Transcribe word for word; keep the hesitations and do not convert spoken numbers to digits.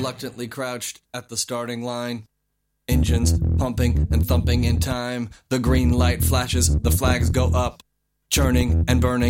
reluctantly crouched at the starting line. Engines pumping and thumping in time. The green light flashes, the flags go up. Churning and burning